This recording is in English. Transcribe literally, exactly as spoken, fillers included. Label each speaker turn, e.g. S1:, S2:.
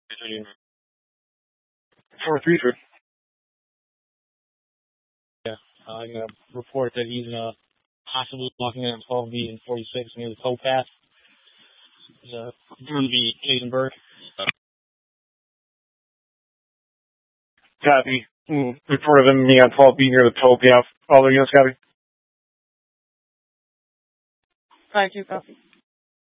S1: four three, sir.
S2: Yeah, uh, I'm going to report that he's uh, possibly walking in on twelve B and forty-six near the towpath. He's uh, going to be Jason Burke.
S1: Copy. Mm, report of him being on twelve B near the towpath. All the units, copy.
S3: five two, copy.